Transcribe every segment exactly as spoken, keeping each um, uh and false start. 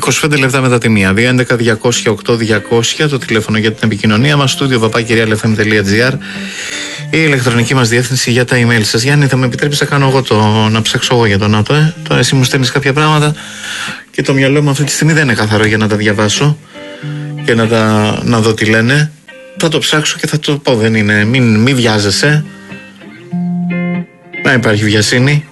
είκοσι πέντε λεπτά μετά τη μία. δύο έντεκα διακόσια οκτώ διακόσια το τηλέφωνο για την επικοινωνία μας. Στούντιο παπάκι real f m τελεία g r. Η ηλεκτρονική μας διεύθυνση για τα email σας. Γιάννη, θα με επιτρέψεις να κάνω εγώ το, να ψάξω εγώ για τον ΝΑΤΟ, ε? Τώρα εσύ μου στέλνεις κάποια πράγματα και το μυαλό μου αυτή τη στιγμή δεν είναι καθαρό για να τα διαβάσω και να, τα, να δω τι λένε. Θα το ψάξω και θα το πω, δεν είναι. Μην, μην βιάζεσαι. Να υπάρχει βιασύνη.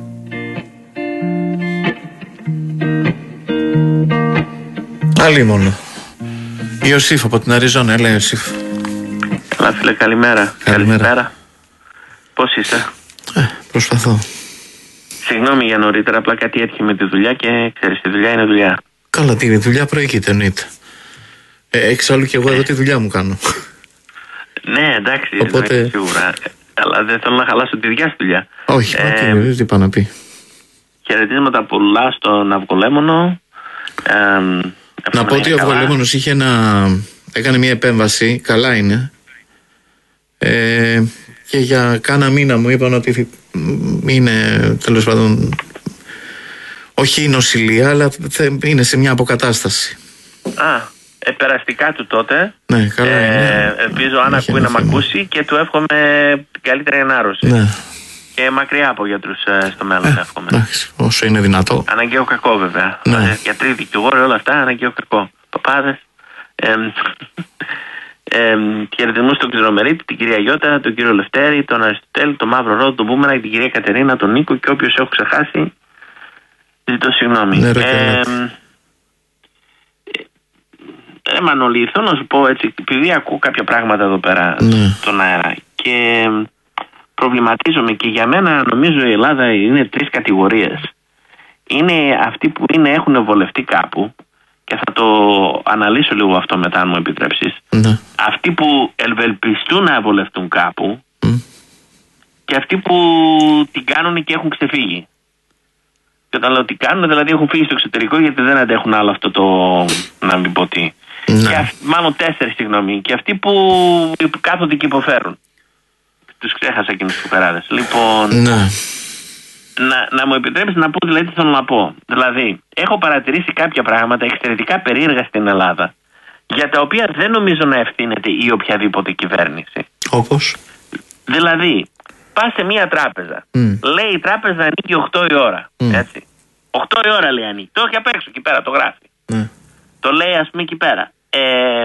Άλλη μόνο. Ιωσήφ από την Αριζόνα. Έλα, Ιωσήφ. Καλά, φίλε, καλημέρα. Καλημέρα. Καλησπέρα. Πώς είστε? Ε, προσπαθώ. Συγγνώμη για νωρίτερα, απλά κάτι έτυχε με τη δουλειά και ξέρεις, τη δουλειά είναι δουλειά. Καλά, τι είναι, δουλειά προηγείται, εννοείται. Ε, εξάλλου και εγώ εδώ τη δουλειά μου κάνω. Ναι, εντάξει, Οπότε... ναι, σίγουρα. Αλλά δεν θέλω να χαλάσω τη δικιά σου δουλειά. Όχι, ε, τι, τι είπα να πει. Χαιρετίσματα πολλά στον Αυγολέμονο. Ε, να πω ότι ο Αυγολέμονος είχε ένα... έκανε μια επέμβαση, καλά είναι. Ε, και για κάνα μήνα μου είπαν ότι είναι, τέλος πάντων, όχι νοσηλεία, αλλά είναι σε μια αποκατάσταση. Α, ε, περαστικά του τότε. Ναι, καλά ε, είναι. Ελπίζω αν ακούει να μ' ακούσει και του εύχομαι την καλύτερη ενάρρωση. Ναι. Και μακριά από γιατρούς ε, στο μέλλον, ε, εύχομαι. Εντάξει, όσο είναι δυνατό. Αναγκαίο κακό, βέβαια. Ναι. Ε, γιατροί, δικηγόροι, όλα αυτά, αναγκαίο κακό. Παπάδες. Ε, ε, χαιρετισμούς στον Ξηρομερίτη, την κυρία Γιώτα, τον κύριο Λευτέρη, τον Αριστοτέλη, τον Μαύρο Ρόδο, τον Μπούμενα, την κυρία Κατερίνα, τον Νίκο και όποιους έχω ξεχάσει, ζητώ συγγνώμη. Ναι, ρε, ε, ε, Μανώλη, θέλω να σου πω έτσι, επειδή ακούω κάποια πράγματα εδώ πέρα ναι. στον αέρα και προβληματίζομαι, και για μένα νομίζω η Ελλάδα είναι τρεις κατηγορίες. Είναι αυτοί που είναι, έχουν βολευτεί κάπου, και θα το αναλύσω λίγο αυτό μετά, αν μου επιτρέψεις. Ναι. Αυτοί που ευελπιστούν να βολευτούν κάπου mm. και αυτοί που την κάνουν και έχουν ξεφύγει. Και όταν λέω τι κάνουν, δηλαδή έχουν φύγει στο εξωτερικό γιατί δεν αντέχουν άλλο αυτό το, να μην πω τι. Ναι. Και αυτοί, μάλλον τέσσερις, συγγνώμη. Και αυτοί που κάθονται και υποφέρουν. Τους ξέχασα εκείνους τους φουκαράδες. Λοιπόν, ναι. να, να μου επιτρέψεις να πω δηλαδή τι θέλω να πω. Δηλαδή, έχω παρατηρήσει κάποια πράγματα εξαιρετικά περίεργα στην Ελλάδα, για τα οποία δεν νομίζω να ευθύνεται η οποιαδήποτε κυβέρνηση. Όπως? Δηλαδή, πας σε μία τράπεζα. Mm. Λέει η τράπεζα ανοίγει οκτώ η ώρα. Mm. Έτσι. οκτώ η ώρα λέει ανοίγει. Το έχει απ' έξω εκεί πέρα, το γράφει. Mm. Το λέει ας πούμε εκεί πέρα. Ε,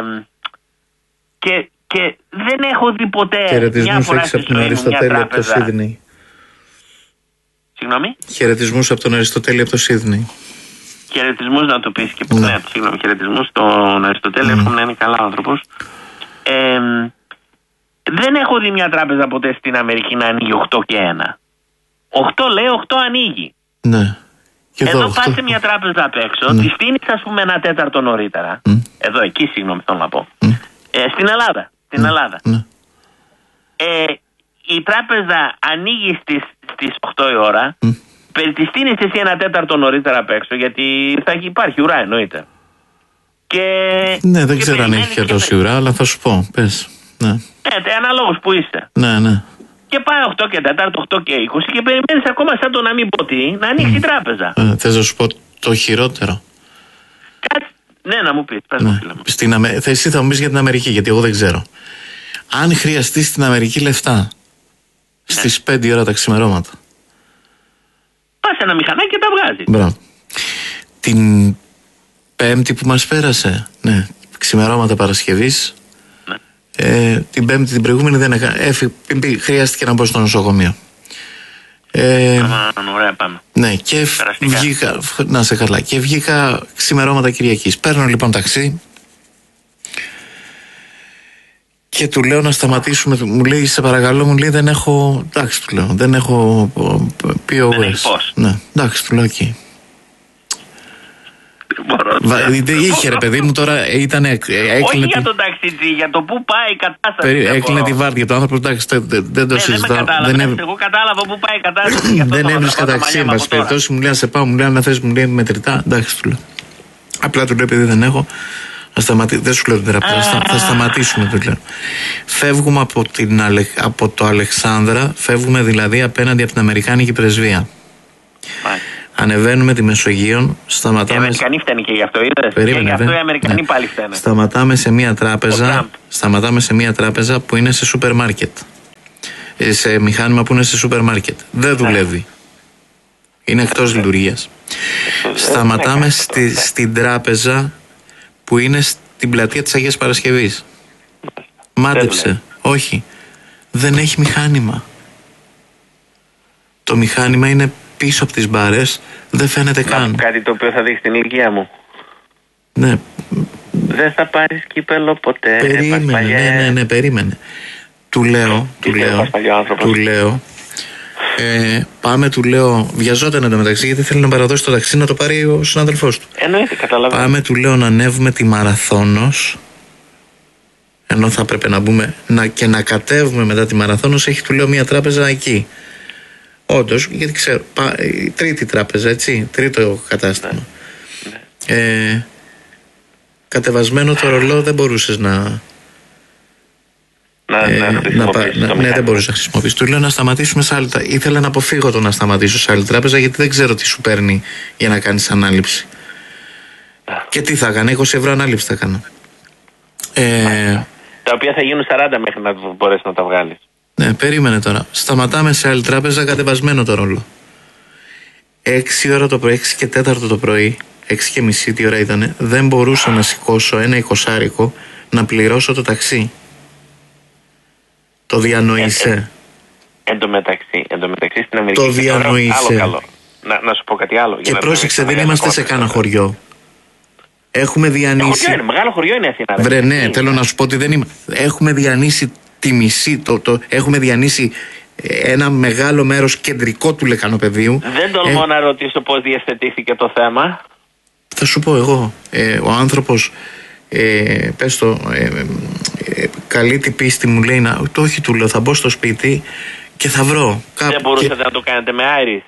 και, και δεν έχω δει ποτέ μια φορά στη ζωή μου μια τράπεζα. Συγγνώμη. Χαιρετισμούς από τον Αριστοτέλη από το Σίδνεϊ. Χαιρετισμούς να το πεις και που ναι, συγγνώμη. Χαιρετισμούς στον Αριστοτέλη, mm. εύχομαι να είναι καλά άνθρωπος. Ε, δεν έχω δει μια τράπεζα ποτέ στην Αμερική να ανοίγει οκτώ και ένα. οκτώ λέει, οκτώ ανοίγει. Ναι. Και εδώ εδώ πας σε μια τράπεζα απ' έξω, ναι. τη στείνεις ας πούμε ένα τέταρτο νωρίτερα. Mm. Εδώ, εκεί, συγγνώμη, θέλω να πω. Mm. Ε, στην Ελλάδα. Στην mm. Ελλάδα. Mm. Ε, η τράπεζα ανοίγει στις, στις οκτώ η ώρα. Mm. Τη στείνεις εσύ ένα τέταρτο νωρίτερα απ' έξω, γιατί θα υπάρχει ουρά, εννοείται. Και, ναι, δεν και ξέρω αν έχει και τόση ουρά, αλλά θα σου πω. Πες. Ναι. Ναι, αναλόγως που είστε. Ναι, ναι. Και πάει οκτώ και τέσσερα, οκτώ και είκοσι και περιμένεις ακόμα σαν το να μην πω τι, να ανοίξει mm. η τράπεζα. Ε, θες να σου πω το χειρότερο? Κάτι... Ναι, να μου πεις. Πες ναι. μου, φίλε μου. Στην Αμε... Εσύ θα μου πεις για την Αμερική, γιατί εγώ δεν ξέρω. Αν χρειαστεί στην Αμερική λεφτά, ναι. στις πέντε η ώρα τα ξημερώματα, πας ένα μηχανάκι και τα βγάζει. Μπράβο. Την Πέμπτη που μας πέρασε, ναι, ξημερώματα Παρασκευής, ναι. ε, την Πέμπτη την προηγούμενη δεν έκανα, έφυγε, χρειάστηκε να μπω στο νοσοκομείο. Ε, Α, ωραία, πάμε. Ναι, και βγήκα, να σε καλά, και βγήκα ξημερώματα Κυριακής. Παίρνω λοιπόν ταξί και του λέω να σταματήσουμε. Μου λέει, σε παρακαλώ, μου λέει, δεν έχω. Εντάξει, του λέω, δεν έχω πι ο ες. Ναι, εντάξει, του λέω εκεί. Δεν είχε, ρε παιδί μου, τώρα ήταν. Όχι για τον ταξιτζή, για το πού πάει η κατάσταση. Έκλεινε τη βάρδια του άνθρωπο, εντάξει, δεν το συζητάω. Εγώ κατάλαβα πού πάει η κατάσταση. Δεν έβρισκα ταξί, εν πάση περιπτώσει, μου λέει, να σε πάω, μου λέει, αν θες, μου λέει, μετρητά. Εντάξει, του λέω. Απλά του λέω, επειδή δεν έχω. Σταματή... Δεν σου λέω την τεραπεία, θα, θα σταματήσουμε, το λέω. Φεύγουμε από, την Αλε... από το Αλεξάνδρα, φεύγουμε δηλαδή απέναντι από την Αμερικάνικη πρεσβεία. Μάλιστα. Ανεβαίνουμε τη Μεσογείο, σταματάμε. Οι Αμερικανοί φταίνουν και γι' αυτό, είδες. Περίμενε, και γι' αυτό δε. οι Αμερικανοί ναι. πάλι φταίνουν. Σταματάμε σε μια τράπεζα. Σταματάμε σε μια τράπεζα που είναι σε σούπερ μάρκετ. Σε μηχάνημα που είναι σε σούπερ μάρκετ. Δεν δουλεύει. Είναι εκτός λειτουργίας. Σταματάμε στη, στην τράπεζα που είναι στην πλατεία της Αγίας Παρασκευής. Μάντεψε. Όχι. Δεν έχει μηχάνημα. Το μηχάνημα είναι πίσω από τις μπάρες. Δεν φαίνεται καν. Κάτι το οποίο θα δείξει την ηλικία μου. Ναι. Δεν θα πάρεις κύπελο ποτέ. Περίμενε, ναι, ναι, ναι, περίμενε. Του λέω, του λέω, του λέω, ε, πάμε, του λέω, βιαζόταν εντωμεταξύ γιατί θέλει να παραδώσει το ταξί να το πάρει ο συνάδελφός του. Εννοείται, καταλαβαίνω. Πάμε, του λέω, να ανέβουμε τη Μαραθώνος, ενώ θα πρέπει να μπούμε να, και να κατέβουμε μετά τη Μαραθώνος. Έχει, του λέω, μια τράπεζα εκεί. Όντως, γιατί ξέρω, πα, η τρίτη τράπεζα, έτσι, τρίτο κατάστημα. Ναι. Ε, κατεβασμένο το ρολό δεν μπορούσες να... Να, ε, να, να, να ναι, δεν μπορούσε να χρησιμοποιήσει. Του λέω να σταματήσουμε σε άλλη τράπεζα. Ήθελα να αποφύγω το να σταματήσω σε άλλη τράπεζα γιατί δεν ξέρω τι σου παίρνει για να κάνεις ανάληψη. Yeah. Και τι θα έκανα, είκοσι ευρώ ανάληψη θα έκανα. Ε, τα οποία θα γίνουν σαράντα μέχρι να μπορέσει να τα βγάλεις. Ναι, περίμενε τώρα. Σταματάμε σε άλλη τράπεζα, κατεβασμένο το ρόλο. έξι ώρα το πρωί, έξι και τέταρτο το πρωί, έξι και μισή τι ώρα ήταν, δεν μπορούσα να σηκώσω ένα εικοσάρικο να πληρώσω το ταξί. Το διανοείσαι. Ε, εν τω μεταξύ, εν τω μεταξύ στην Αμερική. Το διανοείσαι. Άλλο καλό. Να, να σου πω κάτι άλλο. Και πρόσεξε, δεν είμαστε σε κάνα χωριό. Έχουμε διανύσει. Χωριό είναι, μεγάλο χωριό είναι Αθήνα. Βρε, ναι, είναι. Θέλω να σου πω ότι δεν είμαστε. Έχουμε διανύσει τη μισή. Το, το, έχουμε διανύσει ένα μεγάλο μέρος κεντρικό του Λεκανοπεδίου. Δεν τολμώ ε, να ρωτήσω πώς διευθετήθηκε το θέμα. Θα σου πω εγώ. Ε, ο άνθρωπος. Ε, πες το, ε, ε, καλή την πίστη μου λέει να, το όχι του λέω, θα μπω στο σπίτι και θα βρω κάπου. Δεν μπορούσατε και... να το κάνετε με Άρης.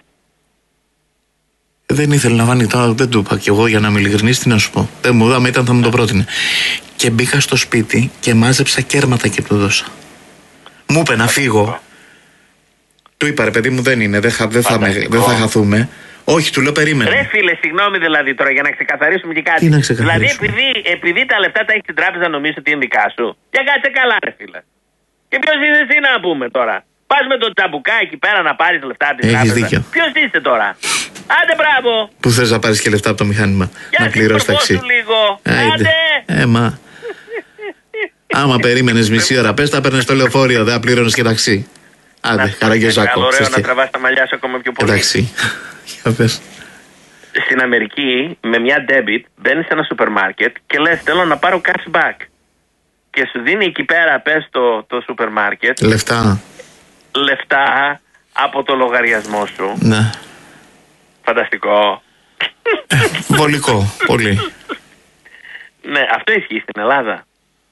Δεν ήθελε να βάνει τώρα, δεν του είπα κι εγώ για να είμαι ειλικρινής, τι να σου πω. Δεν μου άμα ήταν θα μου το πρότεινε. Και μπήκα στο σπίτι και μάζεψα κέρματα και του δώσα. Μου είπε να φύγω. Του είπα ρε παιδί μου δεν είναι, δεν θα, δεν θα, δεν θα χαθούμε. Όχι, του λέω περίμενε. Ρε φίλε, συγγνώμη δηλαδή τώρα για να ξεκαθαρίσουμε και κάτι. Τι να ξεκαθαρίσουμε. Δηλαδή, επειδή, επειδή τα λεφτά τα έχει στην τράπεζα, νομίζω ότι είναι δικά σου. Για κάτσε καλά, ρε φίλε. Και ποιο είσαι εσύ να πούμε τώρα. Πα με το τσαμπουκά εκεί πέρα να πάρει λεφτά από την Έχεις τράπεζα. δίκιο. Ποιο είσαι τώρα. Άντε, μπράβο. Που θε να πάρει και λεφτά από το μηχάνημα. Για να πληρώσει ταξί. Λίγο. Άντε. Ε, μα. Άμα περίμενε μισή ώρα, πε τα παίρνε στο λεωφορείο, δεν πλήρωνε και ταξί. Άντε, Καραγκιόζακο. Ωραίο να τραβά τα μαλλιά σου ακόμα πιο πολύ. Εντάξει. Για πες. Στην Αμερική με μια debit μπαίνεις σε ένα σούπερ μάρκετ και λες θέλω να πάρω cashback και σου δίνει εκεί πέρα πες το, το σούπερ μάρκετ λεφτά λεφτά από το λογαριασμό σου. Ναι. Φανταστικό. ε, Βολικό, πολύ. Ναι, αυτό ισχύει στην Ελλάδα.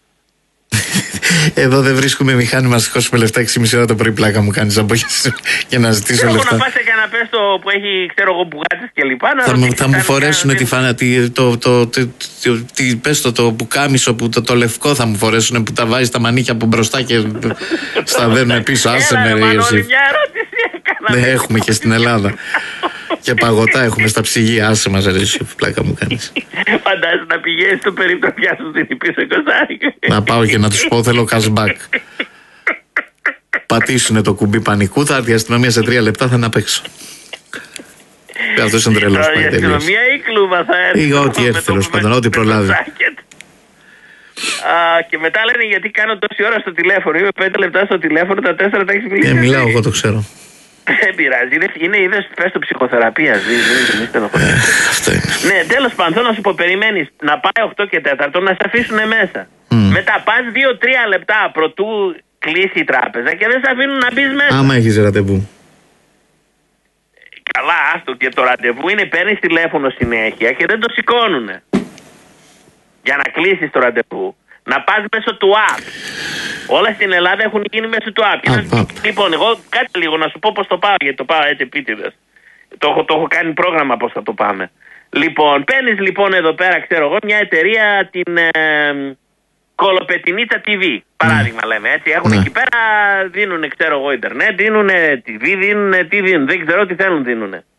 Εδώ δεν βρίσκουμε μηχάνημα να σηκώσουμε λεφτά έξι και μισή ώρα το πρωί, πλάκα μου κάνεις για να ζητήσω Έχω λεφτά. να πας σε κανένα πέστο που έχει ξέρω εγώ μπουγάτες και λοιπά. Θα, μου, θα μου φορέσουν τη φάνα, τη, το, το, το, το, τη, πες το, το πουκάμισο, που, το, το λευκό θα μου φορέσουν που τα βάζει τα μανίκια από μπροστά και στα δέρνουν πίσω. Άσε με ρε Ιωσήφ. Δεν έχουμε και στην Ελλάδα. Και παγωτά έχουμε στα ψυγεία. Άσε μας ρε Ιωσήφ, πλάκα μου κάνεις. Φαντάζεσαι να πηγαίνεις στο περίπτωση πια σου δίνει πίσω είκοσι. Να πάω και να τους πω θέλω cashback. Πατήσουνε το κουμπί πανικού, θα έρθει η αστυνομία σε τρία λεπτά, θα είναι απ' έξω. Αυτός είναι τρελός πάλι τελείως. Η αστυνομία ή κλούβα θα έρθει. Ή ό,τι έρθει τέλος πάντων, ό,τι προλάβει. Α, και μετά λένε γιατί κάνω τόση ώρα στο τηλέφωνο. Είμαι πέντε λεπτά στο τηλέφωνο, τα τέσσερα τα έχεις μιλήσει. Ε, μιλάω, εγώ το ξέρω. Δεν πειράζει. Είναι είδες πες το ψυχοθεραπεία. Αυτό είναι. Ναι, τέλος πάντων, θέλω να σου πω, περιμένεις να πάει οκτώ και τέταρτο να σε αφήσουν μέσα. Μετά πας δύο τρία λεπτά προτού κλείσει η τράπεζα και δεν σε αφήνουν να μπεις μέσα. Άμα έχεις ραντεβού. Καλά, άστο, και το ραντεβού είναι παίρνεις τηλέφωνο συνέχεια και δεν το σηκώνουνε. Για να κλείσεις το ραντεβού, να πας μέσω του app. Όλα στην Ελλάδα έχουν γίνει μέσω του app. app, app. Λοιπόν, εγώ κάτσε λίγο να σου πω πώς το πάω, γιατί το πάω έτσι επίτηδες. Το, έχω, το έχω κάνει πρόγραμμα πώς θα το πάμε. Λοιπόν, παίρνεις λοιπόν εδώ πέρα, ξέρω εγώ, μια εταιρεία, την ε, Κολοπετινίτσα τι βι. Παράδειγμα, mm. λέμε έτσι. Έχουν mm. εκεί πέρα, δίνουν, ξέρω εγώ, Ιντερνετ, δίνουν τι βι, δίνουν τι δίνουν. Δεν ξέρω τι θέλουν, δίνουν.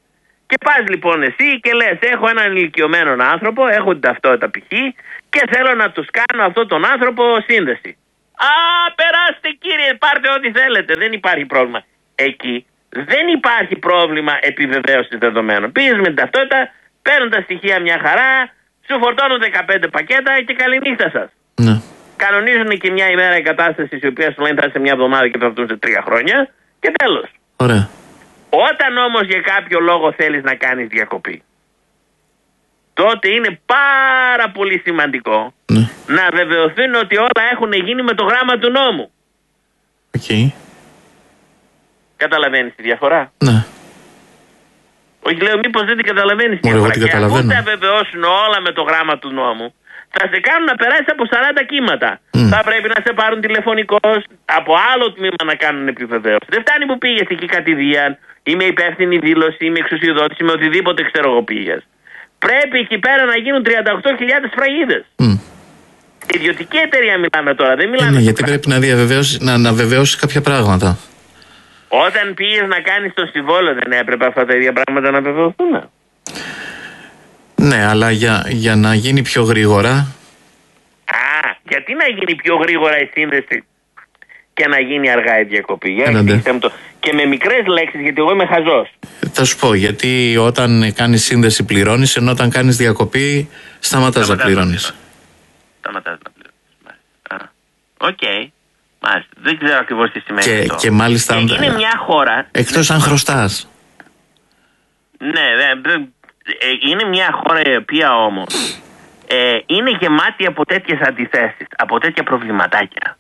Και πας λοιπόν εσύ και λες: έχω έναν ηλικιωμένο άνθρωπο, έχω την ταυτότητα π.χ. και θέλω να τους κάνω αυτόν τον άνθρωπο σύνδεση. Α, περάστε κύριε, πάρτε ό,τι θέλετε, δεν υπάρχει πρόβλημα. Εκεί δεν υπάρχει πρόβλημα επιβεβαίωσης δεδομένων. Πήγες με την ταυτότητα, παίρνουν τα στοιχεία μια χαρά, σου φορτώνουν δεκαπέντε πακέτα και καληνύχτα σας. Ναι. Κανονίζουν και μια ημέρα εγκατάσταση η οποία σου λένε θα είναι σε μια εβδομάδα και θα έρθουν σε τρία χρόνια και τέλος. Ωραία. Όταν όμως για κάποιο λόγο θέλεις να κάνεις διακοπή, τότε είναι πάρα πολύ σημαντικό ναι. να βεβαιωθούν ότι όλα έχουν γίνει με το γράμμα του νόμου. Οκ. Okay. Καταλαβαίνεις τη διαφορά? Ναι. Όχι, λέω μήπως δεν την καταλαβαίνεις τη διαφορά. Και αφού τα βεβαιώσουν όλα με το γράμμα του νόμου, θα σε κάνουν να περάσεις από σαράντα κύματα. Mm. Θα πρέπει να σε πάρουν τηλεφωνικώς, από άλλο τμήμα να κάνουν επιβεβαίωση. Δεν φτάνει που πήγες εκεί κατηδίαν, ή με υπεύθυνη δήλωση, ή με εξουσιοδότηση, με οτιδήποτε ξέρω εγώ πήγες. Πρέπει εκεί πέρα να γίνουν τριάντα οκτώ χιλιάδες φραγίδες. Mm. Ιδιωτική εταιρεία μιλάμε τώρα, δεν μιλάμε. Ε, ναι, γιατί πρέπει να, να, να βεβαιώσει κάποια πράγματα. Όταν πήγες να κάνεις το συμβόλαιο, δεν έπρεπε αυτά τα ίδια πράγματα να βεβαιωθούν? Ναι, αλλά για, για να γίνει πιο γρήγορα. Α, γιατί να γίνει πιο γρήγορα η σύνδεση και να γίνει αργά η διακοπή? Για το... Και με μικρές λέξεις, γιατί εγώ είμαι χαζός. Θα σου πω, γιατί όταν κάνεις σύνδεση πληρώνεις, ενώ όταν κάνεις διακοπή σταματάς να πληρώνεις. Σταματάς να πληρώνεις. Οκ. Okay. Μάλιστα. Δεν ξέρω ακριβώς τι σημαίνει και, αυτό. Και μάλιστα. Και είναι μια χώρα. Εκτός ναι, αν χρωστάς. Ναι, δε, είναι μια χώρα η οποία όμως ε, είναι γεμάτη από τέτοιες αντιθέσεις, από τέτοια προβληματάκια.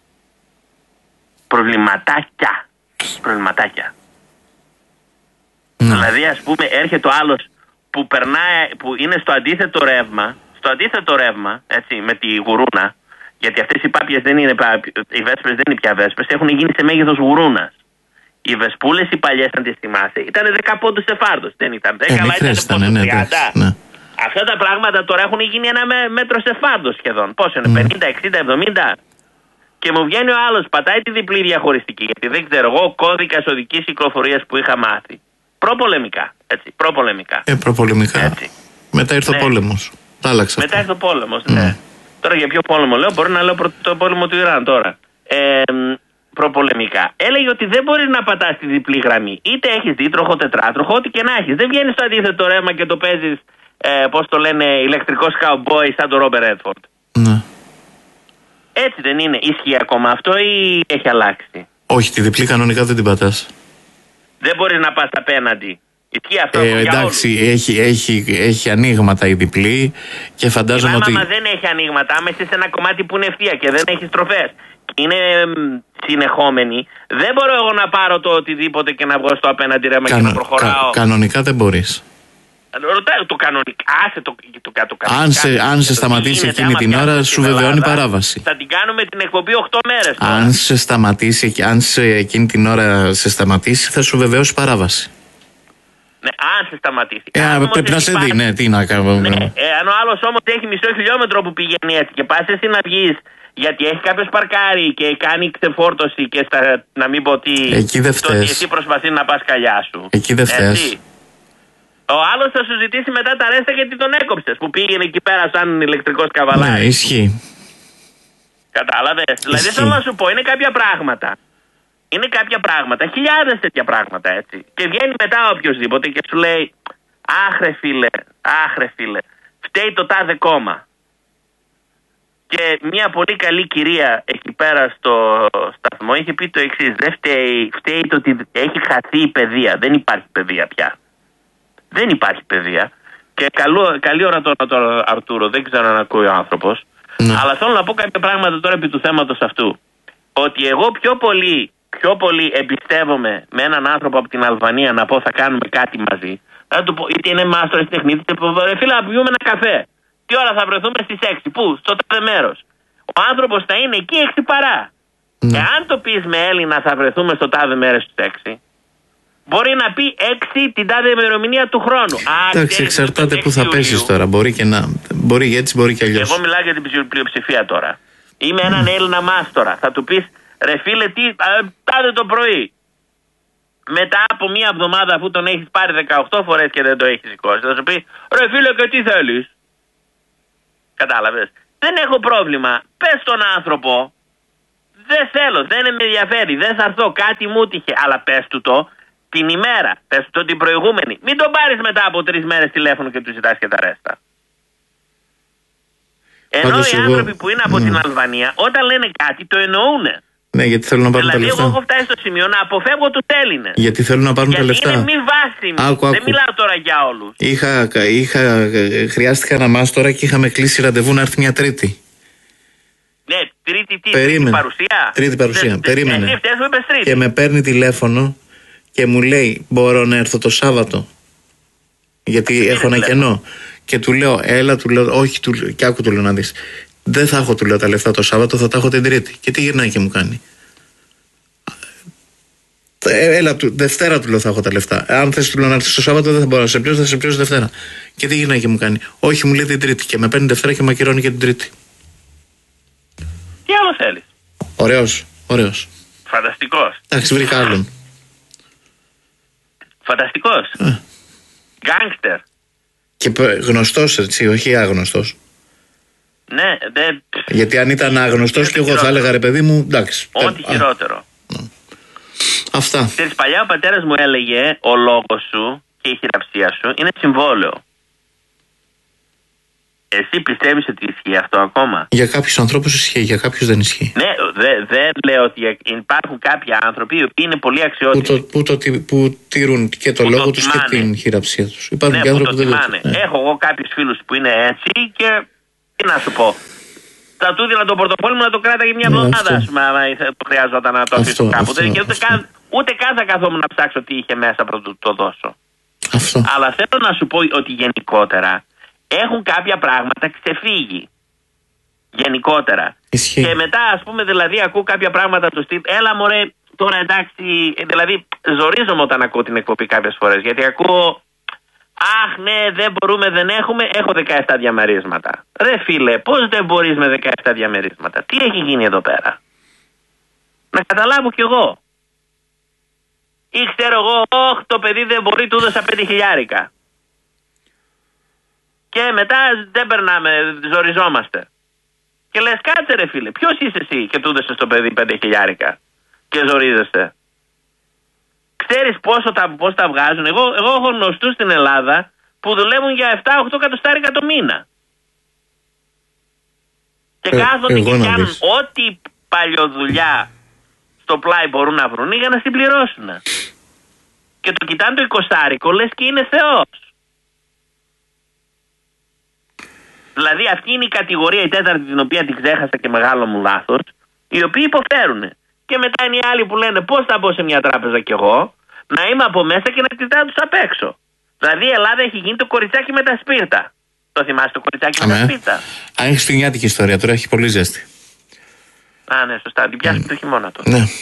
Προβληματάκια. Προβληματάκια. Ναι. Δηλαδή, ας πούμε, έρχεται ο άλλος που περνάει, που είναι στο αντίθετο ρεύμα, στο αντίθετο ρεύμα, έτσι, με τη γουρούνα. Γιατί αυτές οι πάπιες δεν είναι, οι βέσπες δεν είναι πια βέσπες, έχουν γίνει σε μέγεθος γουρούνας. Οι βεσπούλες οι παλιές, αν τις θυμάσαι, ήταν δέκα πόντους σε φάρδος. Δεν ήταν δέκα, αλλά ήταν πόσο, ναι, τριάντα. Ναι. Αυτά τα πράγματα τώρα έχουν γίνει ένα μέτρο σε φάρδος σχεδόν. Πόσο είναι, mm. πενήντα, εξήντα, εβδομήντα. Και μου βγαίνει ο άλλος, πατάει τη διπλή διαχωριστική. Γιατί δεν ξέρω εγώ, κώδικας οδικής κυκλοφορίας που είχα μάθει. Προπολεμικά. Έτσι, προπολεμικά. Ε, προπολεμικά. Έτσι. Μετά ήρθε ναι. ο πόλεμος. Τα άλλαξα. Μετά ήρθε ο πόλεμος, ναι. Mm. Τώρα για ποιο πόλεμο λέω, μπορεί να λέω το πόλεμο του Ιράν τώρα. Ε, προπολεμικά. Έλεγε ότι δεν μπορεί να πατάς τη διπλή γραμμή. Είτε έχεις δίτροχο, τετράτροχο, ό,τι και να έχεις. Δεν βγαίνεις στο αντίθετο ρεύμα και το παίζεις, ε, πώς το λένε, ηλεκτρικός καουμπόι σαν τον Ρόμπερ Ρέντφορντ. Ναι. Έτσι δεν είναι? Ισχύει ακόμα αυτό ή έχει αλλάξει? Όχι, τη διπλή κανονικά δεν την πατάς. Δεν μπορείς να πας απέναντι. Ισχύει αυτό ε, εντάξει, έχει, έχει, έχει ανοίγματα η διπλή και φαντάζομαι ότι. Άμα δεν έχει ανοίγματα, άμα είσαι σε ένα κομμάτι που είναι ευθεία και δεν έχει στροφές, είναι συνεχόμενη, δεν μπορώ εγώ να πάρω το οτιδήποτε και να βγω στο απέναντι ρεύμα Κανο, και να προχωράω. Κα, κανονικά δεν μπορείς. Ρωτάω το κανονικά. Άσε το, το, το, το κανονικά. Αν σε, αν σε σταματήσει εκείνη την ώρα, σου βεβαιώνει παράβαση. Θα την κάνουμε την εκπομπή οκτώ μέρες. Τώρα. Αν σε σταματήσει, αν σε εκείνη την ώρα σε σταματήσει, θα σου βεβαιώσει παράβαση. Ναι, αν σε σταματήσει. Ε, αν πρέπει να σε δει, ναι, τι να κάνω. Ναι, ε, αν ο άλλος όμως έχει μισό χιλιόμετρο που πηγαίνει έτσι και πας εσύ να βγεις, γιατί έχει κάποιος παρκάρει και κάνει ξεφόρτωση και στα, να μην πω τι. Εκεί δεν φταίς. Το ότι εσύ προσπαθείς να πας καλιά σου. Εκεί δεν φταίς. Ο άλλος θα σου ζητήσει μετά τα ρέστα γιατί τον έκοψες που πήγαινε εκεί πέρα σαν ηλεκτρικός καβαλάρης. Ναι, ισχύει. Κατάλαβες. Δηλαδή θέλω να σου πω, είναι κάποια πράγματα. Είναι κάποια πράγματα, χιλιάδες τέτοια πράγματα έτσι. Και βγαίνει μετά οποιοδήποτε και σου λέει άχρε φίλε, άχρε φίλε, φταίει το τάδε κόμμα. Και μια πολύ καλή κυρία εκεί πέρα στο σταθμό είχε πει το εξής: δεν φταίει, φταίει το ότι έχει χαθεί η παιδεία. Δεν υπάρχει παιδεία πια. Δεν υπάρχει παιδεία. Και καλό, καλή ώρα τώρα τον Αρτούρο, δεν ξέρω αν ακούει ο άνθρωπος. Ναι. Αλλά θέλω να πω κάποια πράγματα τώρα επί του θέματος αυτού. Ότι εγώ πιο πολύ, πιο πολύ εμπιστεύομαι με έναν άνθρωπο από την Αλβανία να πω θα κάνουμε κάτι μαζί. Θα του πω, είτε είναι μάστορας τεχνίτης, είτε φίλε να πιούμε ένα καφέ. Τι ώρα θα βρεθούμε στις έξι, πού, στο τάδε μέρος. Ο άνθρωπος θα είναι εκεί έξι παρά. Ναι. Εάν το πεις με Έλληνα θα βρεθούμε στο τάδε μέρος στις έξι, μπορεί να πει έξι την τάδε ημερομηνία του χρόνου. Εντάξει, εξαρτάται που θα πέσεις τώρα. Μπορεί και να. Μπορεί έτσι, μπορεί και αλλιώς. Εγώ μιλάω για την πλειοψηφία τώρα. Είμαι έναν mm. Έλληνα μάστορα. Θα του πεις ρε φίλε, τι, τάδε το πρωί. μετά από μία εβδομάδα που τον έχεις πάρει δεκαοκτώ φορές και δεν το έχεις σηκώσει, θα σου πει ρε φίλε, και τι θέλεις? Κατάλαβες? Δεν έχω πρόβλημα. Πες στον άνθρωπο, δεν θέλω, δεν με ενδιαφέρει, δεν θα έρθω, κάτι μου τύχε. Αλλά πες του το την ημέρα, πες του το την προηγούμενη. Μην τον πάρεις μετά από τρεις μέρες τηλέφωνο και του ζητάς και τα ρέστα. Ενώ Πάντως οι εγώ... άνθρωποι που είναι από ναι. την Αλβανία, όταν λένε κάτι, το εννοούνε. Ναι, γιατί θέλουν να πάρουν δηλαδή, τα λεφτά. εγώ έχω φτάσει στο σημείο να αποφεύγω τους Έλληνες. Γιατί θέλουν να πάρουν γιατί τα λεφτά. Είναι μη βάσιμοι. Άκου, άκου. Δεν μιλάω τώρα για όλους. Είχα, είχα, χρειάστηκα να μάθω τώρα και είχαμε κλείσει ραντεβού να έρθει μια Τρίτη. Ναι, τρίτη τι, Περίμενε. τρίτη παρουσία. Τρίτη παρουσία, Δε, περίμενε. Εσύ φταίς που είπες τρίτη. Και με παίρνει τηλέφωνο και μου λέει, μπορώ να έρθω το Σάββατο? Γιατί έχω ένα κενό. Και του λέω, έλα, του λέω, όχι, του, και άκου του λέω να δεις. Δεν θα έχω, του λέω, τα λεφτά το Σάββατο, θα τα έχω την Τρίτη. Και τι γυρνάει και μου κάνει? Έλα, του, Δευτέρα του λέω θα έχω τα λεφτά. Αν θες, του λέω, να έρθεις το Σάββατο, δεν θα μπορώ να σε πληρώσω, θα σε πληρώσω Δευτέρα. Και τι γυρνάει και μου κάνει? Όχι, μου λέει την Τρίτη. Και με παίρνει Δευτέρα και με ακυρώνει και την Τρίτη. Τι άλλο θέλεις? Ωραίος, ωραίος. Φανταστικός. Εντάξει, βρήκα άλλον. Φανταστικός. Ε. Γκάνγκστερ. Και γνωστός, έτσι, όχι άγνωστος. Ναι, δεν. Γιατί αν ήταν άγνωστος και εγώ θα έλεγα, ρε παιδί μου, εντάξει. Ό,τι α, χειρότερο. Αυτά. Ξέρεις, παλιά ο πατέρας μου έλεγε, ο λόγος σου και η χειραψία σου είναι συμβόλαιο. Εσύ πιστεύεις ότι ισχύει αυτό ακόμα? Για κάποιους ανθρώπους ισχύει, για κάποιους δεν ισχύει. Ναι, δεν δε λέω ότι υπάρχουν κάποιοι άνθρωποι οι οποίοι είναι πολύ αξιότιμοι. Που, το, που, το, που τηρούν και το που λόγο το τους και την χειραψία τους. Υπάρχουν ναι, και που άνθρωποι το που δεν τιμάνε. το ναι. Έχω εγώ κάποιους φίλους που είναι έτσι και τι να σου πω. Θα του δίνα το πορτοφόλι μου να το κράταγε μια εβδομάδα, ας πούμε, αν το χρειάζονταν να το αφήσω κάπου. Αυτό, δεν, αυτό, ούτε, καν, ούτε καν θα καθόμουν να ψάξω τι είχε μέσα πρωτού το δώσω. Αυτό. Αλλά θέλω να σου πω ότι γενικότερα έχουν κάποια πράγματα ξεφύγει. Γενικότερα. Ισχύει. Και μετά, ας πούμε, δηλαδή, ακούω κάποια πράγματα του στυλ. Έλα, μωρέ, τώρα εντάξει. Δηλαδή, ζορίζομαι όταν ακούω την εκπομπή κάποιες φορές. Γιατί ακούω. Αχ, ναι, δεν μπορούμε, δεν έχουμε. Έχω δεκαεπτά διαμερίσματα. Ρε φίλε, πώς δεν μπορείς με δεκαεπτά διαμερίσματα? Τι έχει γίνει εδώ πέρα? Να καταλάβω κι εγώ. Ή ξέρω εγώ, όχ, το παιδί δεν μπορεί, του έδωσα πέντε χιλιάρικα. Και μετά δεν περνάμε, ζοριζόμαστε. Και λες, κάτσε ρε φίλε, ποιος είσαι εσύ και του έδωσες στο παιδί πέντε χιλιάρικα και ζορίζεσαι? Ξέρεις πόσο τα, πώς τα βγάζουν? Εγώ, εγώ έχω γνωστούς στην Ελλάδα που δουλεύουν για επτά οκτώ εκατοστάρικα το μήνα. Και ε, κάθονται και κάνουν ό,τι παλιοδουλειά στο πλάι μπορούν να βρουν για να συμπληρώσουν. Και το κοιτάνε το εικοσάρικο, λες και είναι Θεός. Δηλαδή αυτή είναι η κατηγορία, η τέταρτη, την οποία την ξέχασα και μεγάλο μου λάθος, οι οποίοι υποφέρουν. Και μετά είναι οι άλλοι που λένε πώς θα μπω σε μια τράπεζα κι εγώ, να είμαι από μέσα και να κοιτάω τους απ' έξω. Δηλαδή η Ελλάδα έχει γίνει το κοριτσάκι με τα σπίρτα. Το θυμάσαι το κοριτσάκι με τα σπίρτα? Αν έχει χριστουγεννιάτικη ιστορία, τώρα έχει πολύ ζέστη. Α, ναι, σωστά. Την πιάσουμε mm. το χειμώνα τώρα. Ναι.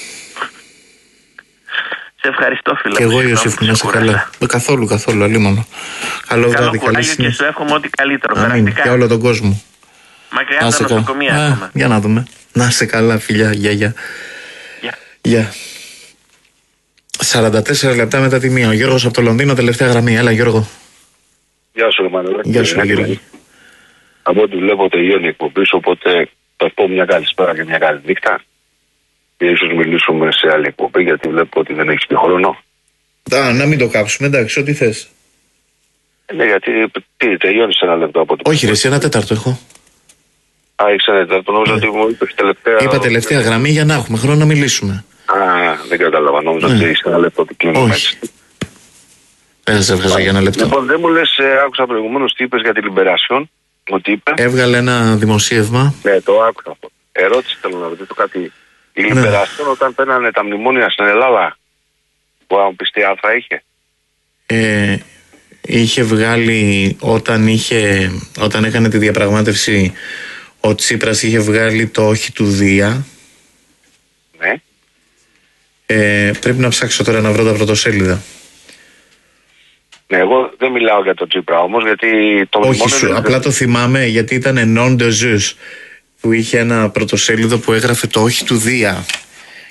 Σε ευχαριστώ, φίλε. Και εγώ, Ιωσήφ, να είσαι καλά. Καθόλου, καθόλου, αλίμονο. Καλό βράδυ, καλή συνέχεια. Και σου εύχομαι ό,τι καλύτερο. Αμήν. Και όλο τον κόσμο. Μακριά από τα νοσοκομεία Α, ακόμα. Για να δούμε. Να είσαι καλά, φιλιά. Γεια, γεια. Γεια. σαράντα τέσσερα λεπτά μετά τη μία. Ο Γιώργος από το Λονδίνο, τελευταία γραμμή. Έλα, Γιώργο. Γεια σου, Ρωμανέλα. Γεια σου, Γιώργο. Από ό,τι βλέπω τελειώνει η εκπομπή, οπότε θα πω μια καλησπέρα και μια καλή νύχτα. Και ίσως μιλήσουμε σε άλλη εκπομπή, γιατί βλέπω ότι δεν έχεις και χρόνο. Α, να μην το κάψουμε, εντάξει, ό,τι θες. Ναι, γιατί τι, τελειώνει σε ένα λεπτό από το. Όχι, ρε, σε ένα τέταρτο έχω. Α, έχεις ένα τέταρτο, νόμιζα ότι μου είπες τελευταία. Είπα τελευταία γραμμή για να έχουμε χρόνο να μιλήσουμε. Α, δεν κατάλαβα, νόμιζα ότι έχεις ένα λεπτό ότι κλείνουμε. Όχι. Δεν σε έβγαζα για ένα λεπτό. Λοιπόν, δεν μου λες, ε, άκουσα προηγουμένως τι είπες για τη Liberation. Ότι είπε. Έβγαλε ένα δημοσίευμα. Ναι, το άκουσα αυτό. Ερώτηση θέλω να ρωτήσω κάτι. Η ναι. Liberation όταν παίρνανε τα μνημόνια στην Ελλάδα, που αν πιστεί άθρα είχε. Ε, είχε βγάλει όταν, είχε, όταν έκανε τη διαπραγμάτευση ο Τσίπρας, είχε βγάλει το όχι του Δία. Ναι. Ε, πρέπει να ψάξω τώρα να βρω τα πρωτοσέλιδα. Ναι, εγώ δεν μιλάω για το Τσίπρα όμως, γιατί το όχι σου, απλά δεν... το θυμάμαι γιατί ήταν non de jus, που είχε ένα πρωτοσέλιδο που έγραφε το όχι του Δία.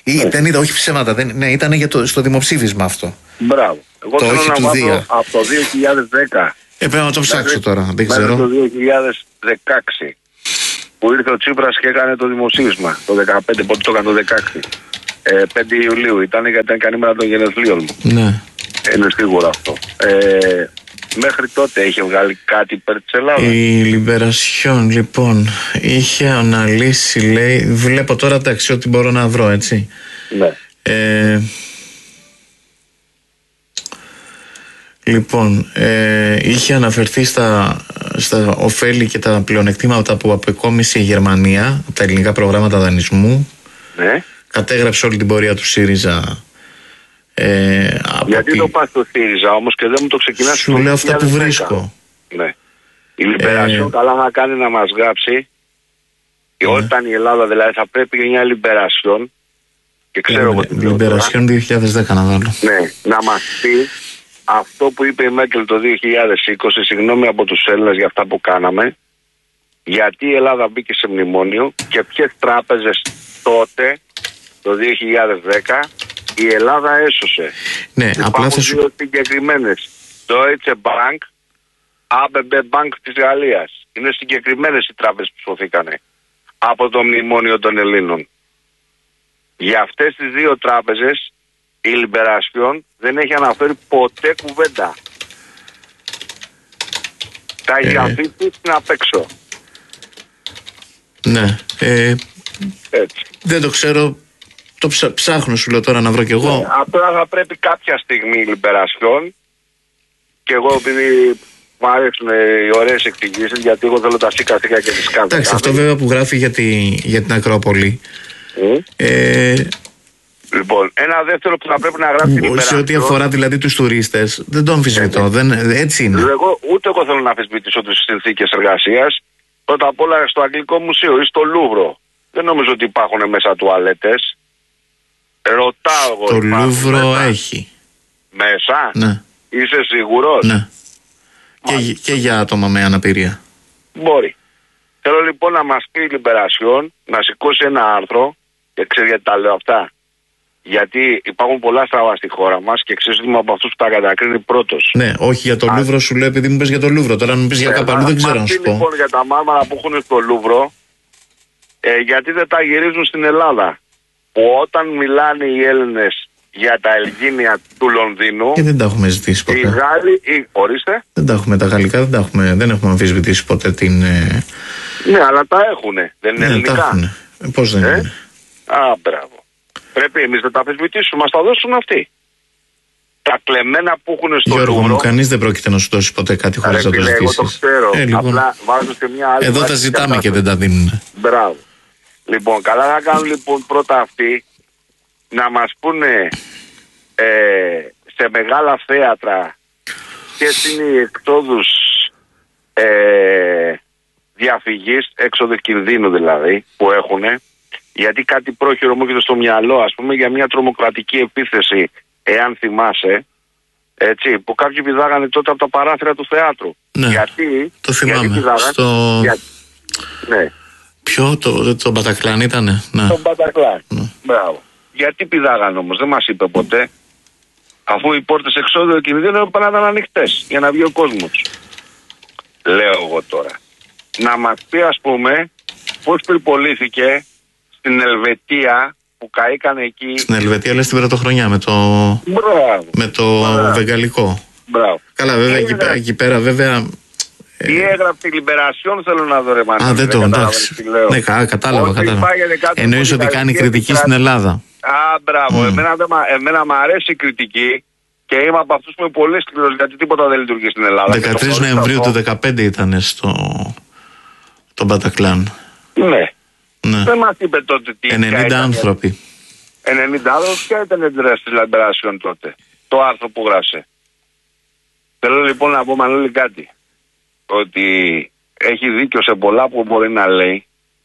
Ή, δεν ήταν, όχι ψέματα, δεν, ναι, ήταν για το, στο δημοψήφισμα αυτό. Μπράβο. Εγώ το θέλω όχι να του μάθω Δία. από το δύο χιλιάδες δέκα. Ε, πρέπει να το ψάξω τώρα, δεν Μέχρι ξέρω. το δύο χιλιάδες δεκαέξι που ήρθε ο Τσίπρας και έκανε το δημοψήφισμα. Το δεκαπέντε, πότε το έκανε το δεκαέξι. Ε, πέντε Ιουλίου ήταν γιατί ήταν κανήμερα των γενεθλίων μου. Ναι. Είναι σίγουρο αυτό. Ε, μέχρι τότε είχε βγάλει κάτι υπέρ της Ελλάδας. Η Λιμπερασιόν, λοιπόν, είχε αναλύσει, λέει, βλέπω τώρα, εντάξει, ό,τι μπορώ να βρω, έτσι. Ναι. Ε, λοιπόν, ε, είχε αναφερθεί στα, στα ωφέλη και τα πλεονεκτήματα που απεκόμισε η Γερμανία από τα ελληνικά προγράμματα δανεισμού. Ναι. Κατέγραψε όλη την πορεία του ΣΥΡΙΖΑ. Ε, Γιατί πι... το πας στο ΣΥΡΙΖΑ όμως και δεν μου το ξεκινάς? Σου λέω αυτά που βρίσκω. Ναι. Η Λιμπερασιόν ε... καλά να κάνει να μας γράψει. Και ναι. Όταν η Ελλάδα δηλαδή θα πρέπει μια Λιμπερασιόν. Και ξέρω εγώ τι λέω. Λιμπερασιόν δύο χιλιάδες δέκα να βάλω. Ναι, να μας πει αυτό που είπε η Μέρκελ το δύο χιλιάδες είκοσι, συγγνώμη από τους Έλληνες για αυτά που κάναμε. Γιατί η Ελλάδα μπήκε σε μνημόνιο και ποιες τράπεζες τότε, το δύο χιλιάδες δέκα, η Ελλάδα έσωσε. Ναι, απλά θα σου... δύο συγκεκριμένες. Deutsche Bank, έι μπι μπι Bank της Γαλλίας. Είναι συγκεκριμένες οι τράπεζες που σωθήκανε από το μνημόνιο των Ελλήνων. Για αυτές τις δύο τράπεζες η Λιμπερασιόν δεν έχει αναφέρει ποτέ κουβέντα. Τα έχει ε... αφήσει στην απέξω. Ναι. Ε... Έτσι. Δεν το ξέρω. Το ψα... ψάχνω, σου λέω τώρα να βρω κι εγώ. Ναι, απλά θα πρέπει κάποια στιγμή η Λιμπερασιόν, και εγώ επειδή μου αρέσουν οι ωραίες εξηγήσεις, γιατί εγώ θέλω τα σίκα σίκα και τις κάνω. Εντάξει, αυτό βέβαια που γράφει για, τη... για την Ακρόπολη. Mm. Ε... Λοιπόν, ένα δεύτερο που θα πρέπει να γράψει η Λιμπερασιόν. Σε ό,τι αφορά δηλαδή τους τουρίστες, δεν το αμφισβητώ. Ναι. Δεν... Έτσι είναι. Εγώ, ούτε εγώ θέλω να αμφισβητήσω τις συνθήκες εργασίας. Πρώτα απ' όλα στο Αγγλικό Μουσείο ή στο Λούβρο. Δεν νομίζω ότι υπάρχουν μέσα τουαλέτες. Ρωτάω εγώ. Το Λούβρο μέσα. Έχει. Μέσα? Ναι. Είσαι σίγουρος? Ναι. Και, και για άτομα με αναπηρία. Μπορεί. Θέλω λοιπόν να μας πει η Λιμπερασιόν να σηκώσει ένα άρθρο, και ξέρει γιατί τα λέω αυτά. Γιατί υπάρχουν πολλά στραβά στη χώρα μας και ξέρεις ότι είμαι από αυτούς που τα κατακρίνει πρώτος. Ναι, όχι για το Α... Λούβρο σου λέω, επειδή μου πες για το Λούβρο. Τώρα αν μου πεις για κάπου αλλού δεν ξέρω να σου πω. Λοιπόν, για τα μάρμαρα που έχουν στο Λούβρο, ε, γιατί δεν τα γυρίζουν στην Ελλάδα. Που όταν μιλάνε οι Έλληνες για τα Ελγίνια του Λονδίνου. Και δεν τα έχουμε ζητήσει ποτέ. Οι Γάλλοι. Οι... Ορίστε. Δεν τα έχουμε τα γαλλικά, δεν, τα έχουμε, δεν έχουμε αμφισβητήσει ποτέ την. Ε... Ναι, αλλά τα έχουνε. Δεν είναι ναι, ελληνικά. Τα έχουνε. Ε, πώς δεν ε? είναι. Α, μπράβο. Πρέπει εμείς να τα αμφισβητήσουμε, μας τα δώσουν αυτοί. Τα κλεμμένα που έχουν στο Γιώργο Λούβρο. μου, κανείς δεν πρόκειται να σου δώσει ποτέ κάτι χωρίς να το ζητήσεις. Εγώ το ξέρω. Ε, λοιπόν, απλά βάζω σε μια άλλη. εδώ τα ζητάμε και δεν τα δίνουν. Μπράβο. Λοιπόν, καλά να κάνουν λοιπόν πρώτα αυτοί να μας πούνε ε, σε μεγάλα θέατρα ποιες είναι οι εκτόδους ε, διαφυγής, έξοδο κινδύνου δηλαδή, που έχουν. Γιατί κάτι πρόχειρο μου έρχεται στο μυαλό, ας πούμε, για μια τρομοκρατική επίθεση, εάν θυμάσαι, έτσι, που κάποιοι πηδάγανε τότε από τα παράθυρα του θεάτρου. Ναι, γιατί, το θυμάμαι. Γιατί πηδάγανε, στο... για... Ναι. Ποιο, το, το Μπατακλάν ήτανε? Ναι. Το Μπατακλάν, ναι. Μπράβο. Γιατί πηδάγανε όμως, δεν μας είπε ποτέ, αφού οι πόρτες εξόδου κινδύνου έπρεπε να ήταν ανοιχτές για να βγει ο κόσμος. Λέω εγώ τώρα. Να μας πει, ας πούμε, πώς πυρπολήθηκε στην Ελβετία που καήκανε εκεί. Στην Ελβετία λες την πρωτοχρονιά με το, με το βεγγαλικό. Μπράβο. Καλά, βέβαια εκεί πέρα, εκεί πέρα βέβαια. Τι έγραψε η Λιμπερασιόν, θέλω να δω, ρε Μανώλη. Α, δεν το εντάξει. Ναι, κατάλαβα, κατάλαβα. Εννοείς ότι κάνει κριτική στην Ελλάδα. Α, μπράβο. Mm. Εμένα, εμένα μου αρέσει η κριτική και είμαι από αυτούς που είμαι πολύ σκληρός γιατί τίποτα δεν λειτουργεί στην Ελλάδα. δεκατρείς Νοεμβρίου του δεκαπέντε ήταν στο το Μπατακλάν. Ναι. Ναι. Δεν μας είπε τότε τι. ενενήντα άνθρωποι. ενενήντα άνθρωποι, ποια ήταν η δράση της Λιμπερασιόν τότε, το άρθρο που γράψε. Θέλω λοιπόν να πω, Μανώλη, κάτι. Ότι έχει δίκιο σε πολλά που μπορεί να λέει,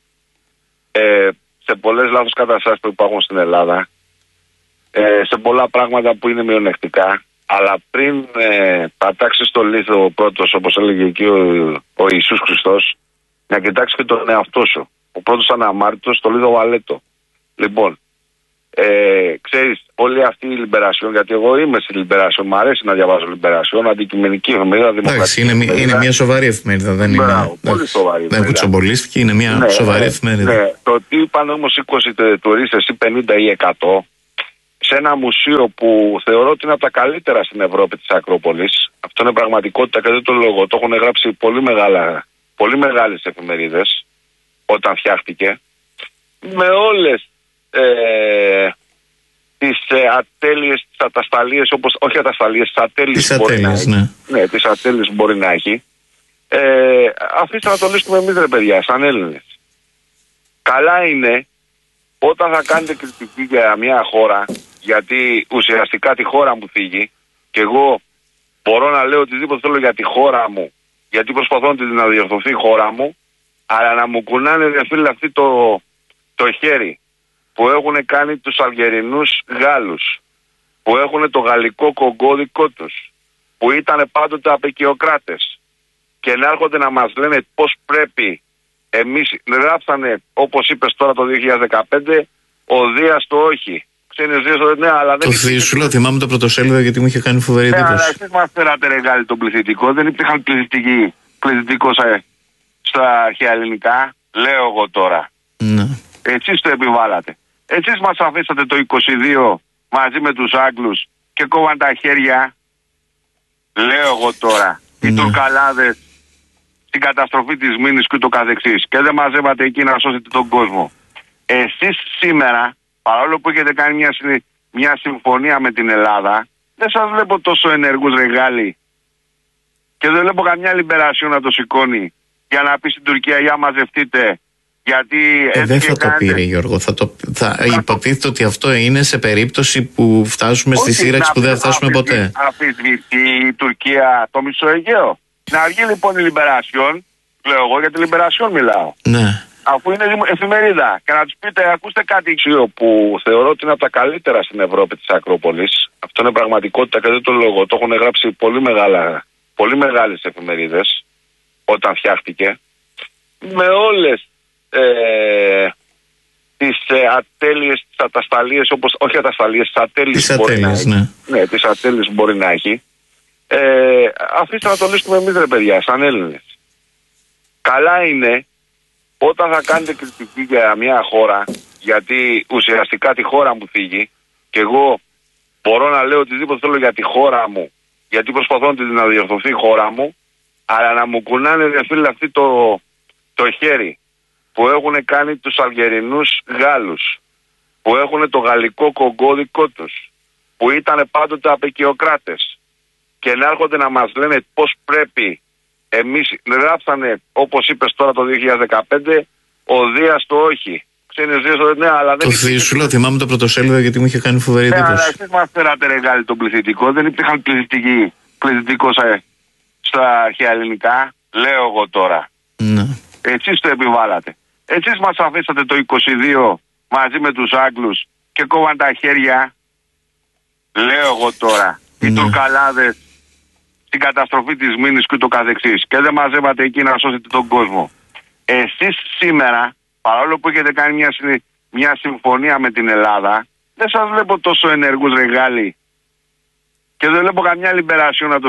ε, σε πολλές λάθος καταστάσεις που υπάρχουν στην Ελλάδα, ε, σε πολλά πράγματα που είναι μειονεκτικά, αλλά πριν ε, πατάξει στο λίθο ο πρώτος, όπως έλεγε εκεί ο, ο Ιησούς Χριστός, να κοιτάξει και τον εαυτό σου. Ο πρώτος αναμάρτητος, το λίθο βαλέτο. Λοιπόν, Ε, ξέρεις, όλη αυτή η Λιμπερασιόν, γιατί εγώ είμαι στη Λιμπερασιόν, μου αρέσει να διαβάζω Λιμπερασιόν, αντικειμενική εφημερίδα, δημοκρατική. Εντάξει, είναι, είναι μια σοβαρή εφημερίδα, δεν Μπράβο, είναι. Πολύ σοβαρή. Δεν κουτσομπολίστηκε, είναι μια ναι, σοβαρή εφημερίδα. Ναι, το ότι είπαν όμως είκοσι τουρίστες ή πενήντα ή εκατό σε ένα μουσείο που θεωρώ ότι είναι από τα καλύτερα στην Ευρώπη της Ακρόπολης. Αυτό είναι πραγματικότητα και δεν το λέω. Το έχουν γράψει πολύ, μεγάλα, πολύ μεγάλες εφημερίδες όταν φτιάχτηκε. Με όλες ε, τις ε, ατέλειες, τις ατασταλίες, όπως, όχι ατασταλίες, τις ατέλειες τις μπορεί ατέλειες, να ναι. έχει. Ναι, τις ατέλειες μπορεί να έχει. Ε, αφήστε να το λύσουμε εμείς, ρε παιδιά, σαν Έλληνες. Καλά είναι όταν θα κάνετε κριτική για μια χώρα, γιατί ουσιαστικά τη χώρα μου θίγει και εγώ μπορώ να λέω οτιδήποτε θέλω για τη χώρα μου, γιατί προσπαθώ να διορθωθεί η χώρα μου, αλλά να μου κουνάνε, ρε φίλε, αυτή το, το χέρι που έχουν κάνει τους Αλγερινούς Γάλλους, που έχουν το γαλλικό κογκό δικό τους, που ήταν πάντοτε απεικιοκράτες, και να έρχονται να μας λένε πώς πρέπει εμείς. Γράψανε, όπως είπες τώρα το δύο χιλιάδες δεκαπέντε, ο Δίας το όχι. Ξένες Δίας το ναι, αλλά δεν. Το Θησούλα, θυμάμαι το πρωτοσέλιδο γιατί μου είχε κάνει φοβερή ναι, εντύπωση. αλλά εσείς μας φέρατε ρεγάλι τον πληθυντικό, δεν υπήρχαν πληθυντικοί, πληθυντικός ε, στα αρχαία ελληνικά, λέω εγώ τώρα. Ναι. Εσείς το επιβάλατε. Εσείς μας αφήσατε το είκοσι δύο μαζί με τους Άγγλους και κόβαν τα χέρια, λέω εγώ τώρα, ναι. Οι Τουρκαλάδες στην καταστροφή της Μήνης και το καθεξής, και δεν μαζεύατε εκεί να σώσετε τον κόσμο. Εσείς σήμερα, παρόλο που έχετε κάνει μια, μια συμφωνία με την Ελλάδα, δεν σας βλέπω τόσο ενεργούς, ρεγάλι, και δεν βλέπω καμιά Λιμπερασιόν να το σηκώνει για να πει στην Τουρκία για μαζευτείτε. Γιατί ε, δεν θα κάνετε... το πήρε, Γιώργο. Θα το... θα... θα... Υποτίθεται ότι αυτό είναι σε περίπτωση που φτάσουμε στη σύραξη που δεν θα φτάσουμε ποτέ. Αφισβητεί η Τουρκία το Μεσοαιγαίο. Να βγει λοιπόν η Λιμπερασιόν, λέω εγώ για τη Λιμπερασιόν μιλάω. Ναι. Αφού είναι εφημερίδα, και να τους πείτε, ακούστε κάτι που θεωρώ ότι είναι από τα καλύτερα στην Ευρώπη της Ακρόπολης. Αυτό είναι πραγματικότητα και δεν το λέω εγώ. Το έχουν γράψει πολύ, μεγάλα, πολύ μεγάλες εφημερίδες όταν φτιάχτηκε. Με όλες ε, τις ε, ατέλειες, τις ατασταλίες, όπως, όχι ατασταλίες, τις ατέλειες, τις μπορεί ατέλειες, να ναι. έχει. Ναι, τις ατέλειες μπορεί να έχει. Ε, αφήστε να το λύσουμε εμείς, ρε παιδιά, σαν Έλληνες. Καλά είναι όταν θα κάνετε κριτική για μια χώρα, γιατί ουσιαστικά τη χώρα μου θίγει, και εγώ μπορώ να λέω οτιδήποτε θέλω για τη χώρα μου, γιατί προσπαθώ να διορθωθεί η χώρα μου, αλλά να μου κουνάνε, ρε φίλε, αυτή το, το χέρι που έχουν κάνει τους Αλγερινούς Γάλλους, που έχουν το γαλλικό κογκό δικό τους, που ήταν πάντοτε απεικιοκράτες, και να έρχονται να μας λένε πώς πρέπει εμείς. Γράψανε, όπως είπες τώρα το δύο χιλιάδες δεκαπέντε, ο Δίας το όχι. Ξένες Δίας το ναι, αλλά δεν. Το Θησούλα, θυμάμαι το πρωτοσέλιδο γιατί μου είχε κάνει φοβερή εντύπωση. Ναι, αλλά εσείς μας φέρατε ρεγάλι τον πληθυντικό, δεν υπήρχαν πληθυντικοί, πληθυντικός ε, στα αρχαία ελληνικά, λέω εγώ τώρα. Ναι. Εσείς το επιβάλατε. Εσείς μας αφήσατε το είκοσι δύο μαζί με τους Άγγλους και κόβαν τα χέρια, λέω εγώ τώρα. Ναι. Οι Τουρκαλάδες στην καταστροφή της Μήνης και το καθεξής, και δεν μαζεύατε εκεί να σώσετε τον κόσμο. Εσείς σήμερα, παρόλο που έχετε κάνει μια, μια συμφωνία με την Ελλάδα, δεν σας βλέπω τόσο ενεργούς, ρεγάλι, και δεν βλέπω καμιά Λιμπερασιόν να το